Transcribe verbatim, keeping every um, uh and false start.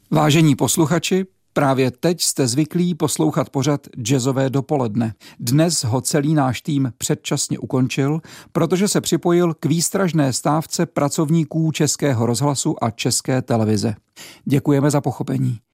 Vážení posluchači, právě teď jste zvyklí poslouchat pořad Jazzové dopoledne. Dnes ho celý náš tým předčasně ukončil, protože se připojil k výstražné stávce pracovníků Českého rozhlasu a České televize. Děkujeme za pochopení.